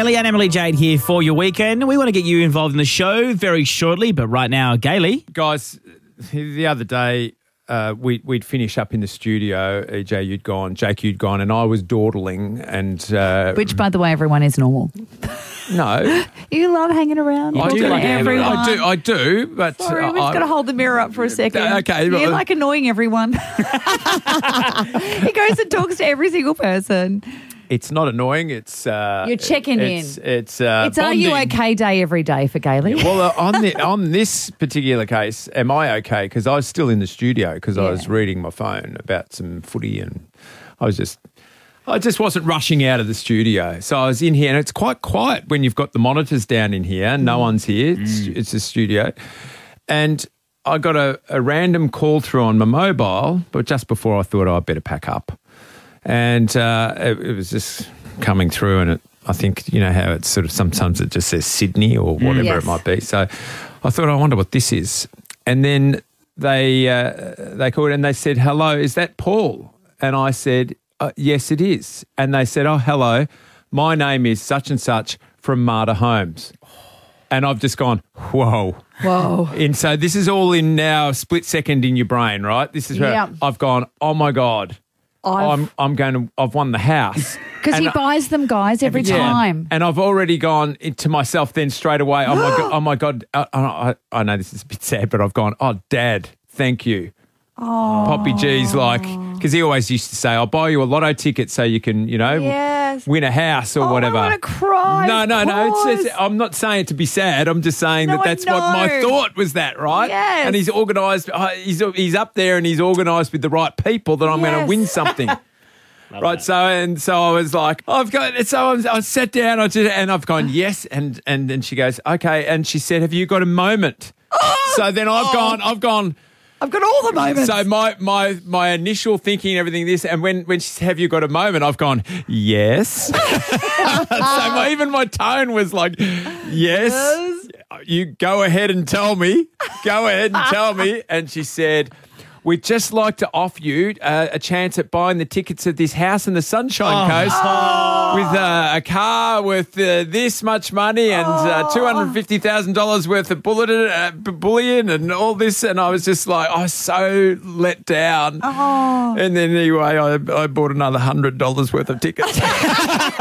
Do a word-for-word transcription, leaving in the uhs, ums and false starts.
Gailey and Emily Jade here for your weekend. We want to get you involved in the show very shortly, but right now, Gailey. Guys, the other day uh, we, we'd finish up in the studio. E J, you'd gone, Jake, you'd gone, and I was dawdling. And uh, Which, by the way, everyone is normal. No. You love hanging around. I do talking like to everyone. I do, I do, but... Sorry, uh, we've I, got to hold the mirror up for a second. Okay. You but- like annoying everyone. He goes and talks to every single person. It's not annoying. It's uh, You're checking it's, in. It's uh, It's Are You bonding. Okay day every day for Gailey. Yeah, well, uh, on the, on this particular case, am I okay? Because I was still in the studio because Yeah. I was reading my phone about some footy, and I was just, I just wasn't rushing out of the studio. So I was in here, and it's quite quiet when you've got the monitors down in here. No one's here. It's, it's a studio, and I got a, a random call through on my mobile, but just before I thought, oh, I better pack up. And uh, it, it was just coming through, and it, I think, you know how it's sort of sometimes it just says Sydney or whatever Yes. it might be. So I thought, I wonder what this is. And then they uh, they called and they said, hello, is that Paul? And I said, uh, yes, it is. And they said, oh, hello, my name is such and such from Marta Homes. And I've just gone, whoa. Whoa. And so this is all in now, split second in your brain, right? This is where Yep. I've gone, oh, my God. I've- I'm I'm going to I've won the house Because he And I- buys them, guys, every yeah. time. and I've already gone into myself then straight away. Oh my god! Oh my god! I, I, I know this is a bit sad, but I've gone. Oh, Dad, thank you. Oh, Poppy G's like because he always used to say, "I'll buy you a lotto ticket so you can, you know, Yes. win a house or Oh, whatever." I want to cry. No, of no, no. It's, course. it's, I'm not saying it to be sad. I'm just saying No, that I that's what my know. thought was. That right? Yes. And he's organised. Uh, he's he's up there and he's organised with the right people that I'm going to Yes. win something. Right, so and so I was like, I've got. So I, was, I sat down, I did, and I've gone yes, and and then she goes, okay, and she said, have you got a moment? So then I've gone, I've gone. I've got all the moments. So my my my initial thinking, everything this, and when when she said, have you got a moment? I've gone yes. So my, even my tone was like, yes. Yes. You go ahead and tell me. Go ahead and tell me. And she said, we'd just like to offer you uh, a chance at buying the tickets at this house in the Sunshine Coast with uh, a car worth uh, this much money and uh, two hundred fifty thousand dollars worth of bullet, uh, b- bullion and all this. And I was just like, I was so let down. And then anyway, I, I bought another one hundred dollars worth of tickets.